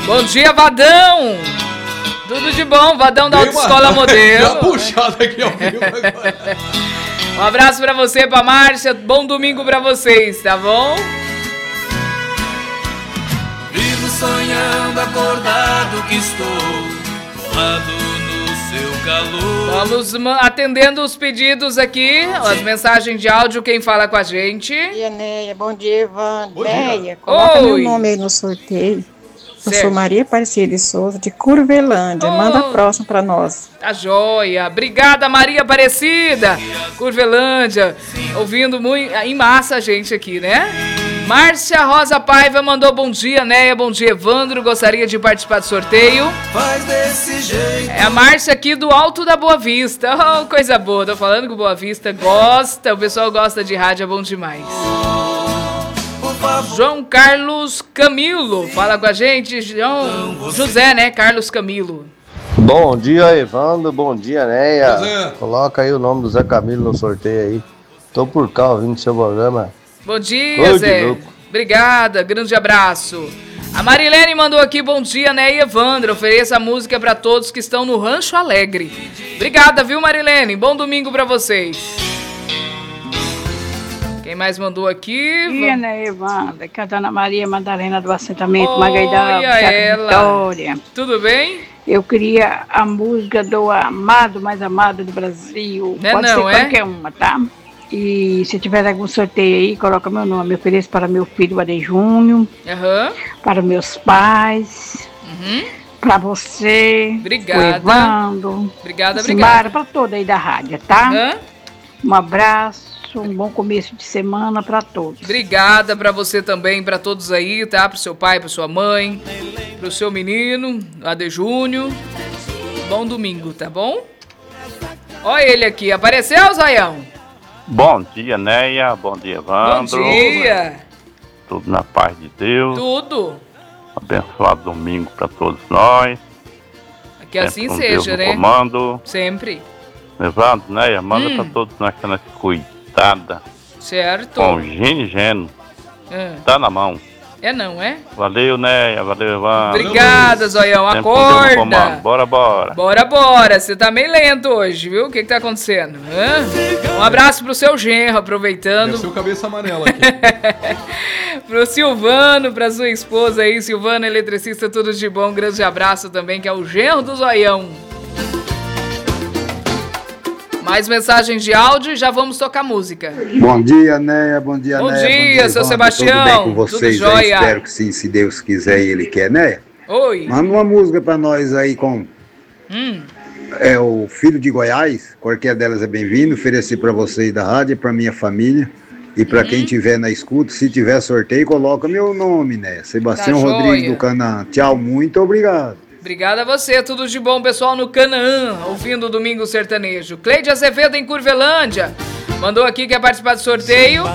Bom dia, Vadão. Tudo de bom, Vadão da Autoescola Modelo. Já puxado aqui ao vivo agora. Um abraço pra você, pra Márcia. Bom domingo pra vocês, tá bom? Vivo sonhando acordado que estou colado no seu calor. Vamos atendendo os pedidos aqui, as mensagens de áudio, quem fala com a gente. Bom dia, Neia. Bom dia, Ivan. Bom dia. Neia, coloca Oi. meu nome aí no sorteio. Eu Certo. sou Maria Aparecida de Souza, de Curvelândia. Manda a próxima pra nós. Tá joia. Obrigada, Maria Aparecida. Curvelândia. Ouvindo muito em massa a gente aqui, né? Márcia Rosa Paiva mandou bom dia, Neia. Bom dia, Evandro. Gostaria de participar do sorteio. Faz desse jeito. É a Márcia aqui do Alto da Boa Vista. Oh, coisa boa. Tô falando que o Boa Vista gosta. O pessoal gosta de rádio, é bom demais. João Carlos Camilo. Fala com a gente. José, né? Carlos Camilo. Bom dia, Evandro. Bom dia, Neia. Zé. Coloca aí o nome do Zé Camilo no sorteio aí. Tô por cá ouvindo seu programa. Bom dia, Oi, Zé. de louco. Obrigada, grande abraço. A Marilene mandou aqui, bom dia, né, Evandro? Ofereça a música pra todos que estão no Rancho Alegre. Obrigada, viu, Marilene? Bom domingo pra vocês. Quem mais mandou aqui? Bom dia, né, Evandro? Aqui é a Dona Maria Madalena do assentamento Olha Magaidá, ela. Vitória. Tudo bem? Eu queria a música do amado, mais amado do Brasil. Não é Pode não, ser é? qualquer uma, tá? E se tiver algum sorteio aí, coloca meu nome. Eu ofereço para meu filho Ade Júnior, Aham. para meus pais, para você, Obrigada. o Evandro, Obrigada, Simara, obrigada. para toda aí da rádio, tá? Hã? Um abraço, um bom começo de semana para todos. Obrigada pra você também, pra todos aí, tá? Pro seu pai, pra sua mãe, pro seu menino, Ade Júnior. Bom domingo, tá bom? Olha ele aqui. Apareceu, Zaião? Bom dia, Neia. Bom dia, Bom Evandro. dia. Tudo na paz de Deus. Tudo. Abençoado domingo para todos nós. Que assim Com Deus seja, no né? comando. Sempre. Evandro, Neia, manda para todos nós que nós cuidada Certo. com gin e geno. Ah, Tá na mão. é não, é? Valeu, Neia. Valeu, Evandro. Obrigada, Zoião. Sempre com Deus no Acorda. comando. Bora, bora. Bora, bora. Você tá meio lento hoje, viu? O que tá acontecendo? Hã? Um abraço pro seu genro, aproveitando. Seu cabeça amarela aqui. Pro Silvano, pra sua esposa aí, Silvano, eletricista, tudo de bom. Um grande abraço também, que é o genro do Zoião. Mais mensagens de áudio e já vamos tocar música. Bom dia, Neia. Bom dia, Bom Neia. dia, seu Evandro. Sebastião. Tudo bem com Tudo vocês? jóia. Aí? Espero que sim, se Deus quiser e Ele quer, Neia. Oi. Manda uma música pra nós aí com o Filho de Goiás. Qualquer delas é bem-vindo. Oferecer pra vocês da rádio, pra minha família. E pra quem tiver na escuta, se tiver sorteio, coloca meu nome, né? Sebastião Tá Rodrigues joia. do Canaã. Tchau, muito obrigado. Obrigada a você, tudo de bom, pessoal, no Canaã, ouvindo o Domingo Sertanejo. Cleide Azevedo em Curvelândia, mandou aqui que quer participar do sorteio.